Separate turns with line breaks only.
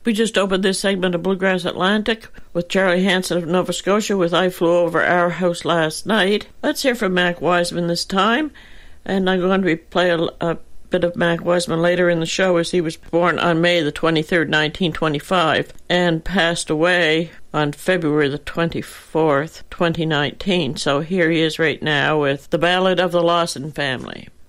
We just opened this segment of Bluegrass Atlantic with Charlie Hanson of Nova Scotia with I Flew Over Our House Last Night. Let's hear from Mac Wiseman this time, and I'm going to play a bit of Mac Wiseman later in the show, as he was born on May the 23rd, 1925, and passed away on February the 24th, 2019. So here he is right now with The Ballad of the Lawson Family.